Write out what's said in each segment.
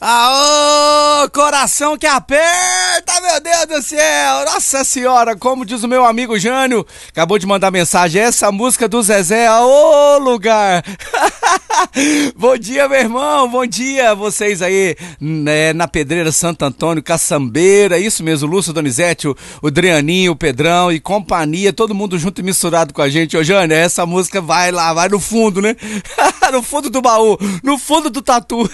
Aô, coração que aperta, meu Deus do céu! Nossa senhora, como diz o meu amigo Jânio, acabou de mandar mensagem, essa música do Zezé, aô lugar! Bom dia, meu irmão, bom dia vocês aí, né, na Pedreira Santo Antônio, Caçambeira, isso mesmo, Lúcio Donizete, o Drianinho, o Pedrão e companhia, todo mundo junto e misturado com a gente. Ô Jânio, essa música vai lá, vai no fundo, né? No fundo do baú, no fundo do tatu.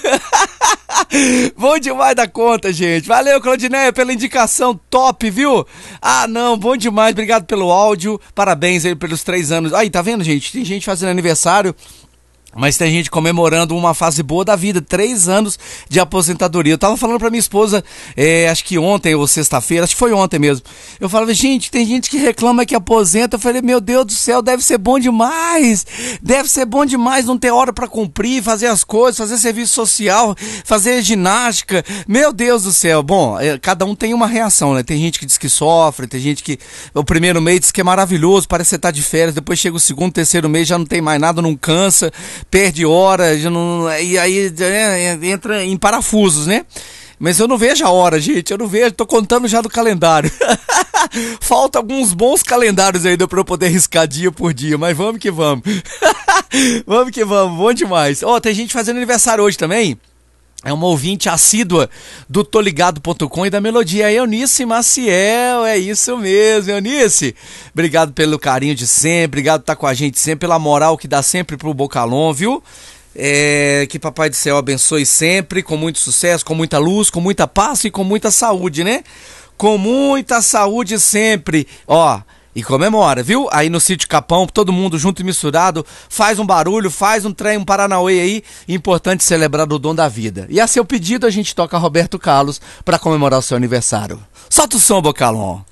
Bom demais da conta, gente. Valeu, Claudineia, pela indicação top, viu? Ah, não, bom demais. Obrigado pelo áudio. Parabéns aí pelos 3 anos. Aí, tá vendo, gente? Tem gente fazendo aniversário, mas tem gente comemorando uma fase boa da vida, 3 anos de aposentadoria. Eu tava falando pra minha esposa, acho que ontem ou sexta-feira, acho que foi ontem mesmo. Eu falava, gente, tem gente que reclama que aposenta. Eu falei, meu Deus do céu, deve ser bom demais. Deve ser bom demais não ter hora pra cumprir, fazer as coisas, fazer serviço social, fazer ginástica. Meu Deus do céu. Bom, cada um tem uma reação, né? Tem gente que diz que sofre, tem gente que o primeiro mês diz que é maravilhoso, parece que você tá de férias, depois chega o segundo, terceiro mês, já não tem mais nada, não cansa, perde hora, já não, e aí entra em parafusos, né? Mas eu não vejo a hora, gente, eu não vejo, tô contando já do calendário. Falta alguns bons calendários ainda pra eu poder riscar dia por dia, mas vamos que vamos. Vamos que vamos, bom demais. Ó, tem gente fazendo aniversário hoje também. É uma ouvinte assídua do toligado.com e da Melodia, a Eunice Maciel, é isso mesmo, Eunice. Obrigado pelo carinho de sempre, obrigado por estar com a gente sempre, pela moral que dá sempre pro Bocalon, viu? Que Papai do Céu abençoe sempre, com muito sucesso, com muita luz, com muita paz e com muita saúde, né? Com muita saúde sempre, ó. E comemora, viu? Aí no Sítio Capão, todo mundo junto e misturado, faz um barulho, faz um trem, um Paranauê aí, importante celebrar o dom da vida. E a seu pedido a gente toca Roberto Carlos para comemorar o seu aniversário. Solta o som, Bocalon!